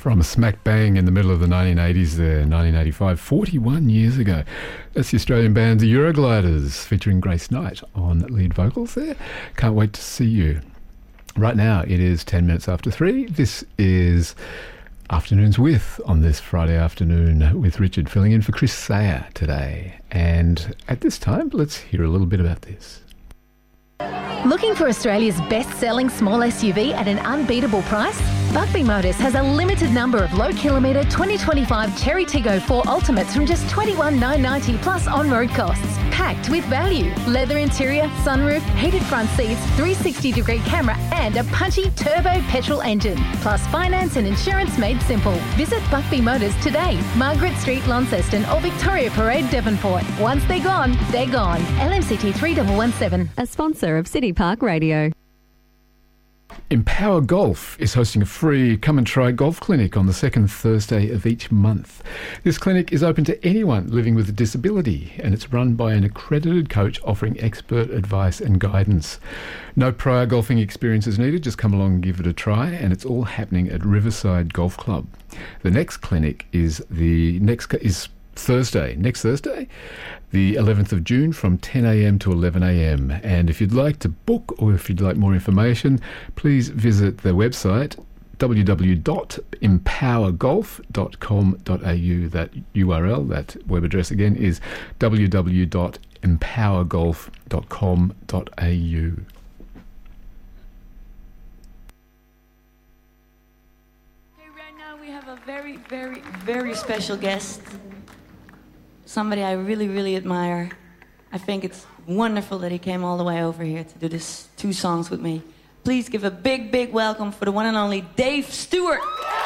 From a smack bang in the middle of the 1980s there, 1985, 41 years ago. That's the Australian band The Eurogliders, featuring Grace Knight on lead vocals there. Can't wait to see you. Right now, it is 10 minutes after 3. This is Afternoons With on this Friday afternoon with Richard, filling in for Chris Sayer today. And at this time, let's hear a little bit about this. Looking for Australia's best-selling small SUV at an unbeatable price? Buckby Motors has a limited number of low-kilometre 2025 Cherry Tiggo 4 Ultimates from just $21,990 plus on-road costs. Packed with value. Leather interior, sunroof, heated front seats, 360-degree camera and a punchy turbo petrol engine. Plus finance and insurance made simple. Visit Buckby Motors today. Margaret Street, Launceston or Victoria Parade, Devonport. Once they're gone, they're gone. LMCT 3117. A sponsor of City Park Radio. Empower Golf is hosting a free Come and Try Golf Clinic on the second Thursday of each month. This clinic is open to anyone living with a disability, and it's run by an accredited coach offering expert advice and guidance. No prior golfing experience is needed, just come along and give it a try, and it's all happening at Riverside Golf Club. The next clinic is Thursday, next Thursday, the 11th of June from 10 a.m. to 11 a.m. And if you'd like to book or if you'd like more information, please visit the website www.empowergolf.com.au. That URL, that web address again, is www.empowergolf.com.au. Okay, right now we have a very, very, very special guest. Somebody I really, really admire. I think it's wonderful that he came all the way over here to do this 2 songs with me. Please give a big, big welcome for the one and only Dave Stewart.